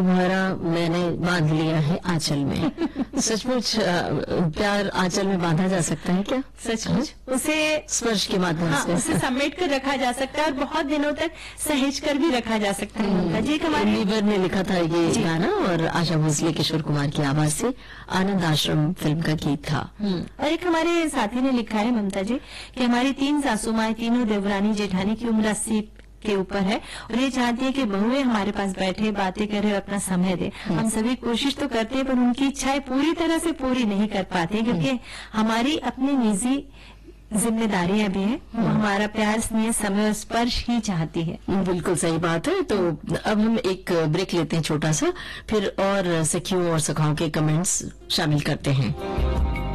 तुम्हारा मैंने बांध लिया है आंचल में। सचमुच प्यार आंचल में बांधा जा सकता है क्या? सचमुच उसे स्पर्श के माध्यम से उसे समेट कर रखा जा सकता है और बहुत दिनों तक सहेज कर भी रखा जा सकता है। ममता जी, हमारे लीवर ने लिखा था ये गाना और आशा भोसले किशोर कुमार की आवाज से आनंद आश्रम फिल्म का गीत था। और एक हमारे साथी ने लिखा है ममता जी कि हमारी 3 सासू माएं, तीनों देवरानी जेठानी की उम्र 80 के ऊपर है और ये चाहती है कि बहुएं हमारे पास बैठे, बातें करे और अपना समय दे। हम सभी कोशिश तो करते हैं पर उनकी इच्छाएं पूरी तरह से पूरी नहीं कर पाते क्योंकि हमारी अपनी निजी जिम्मेदारियां भी हैं। वो हमारा प्यार, स्नेह, समय और स्पर्श ही चाहती है। बिल्कुल सही बात है। तो अब हम एक ब्रेक लेते हैं छोटा सा, फिर और सखियों और सखाओं के कमेंट्स शामिल करते हैं।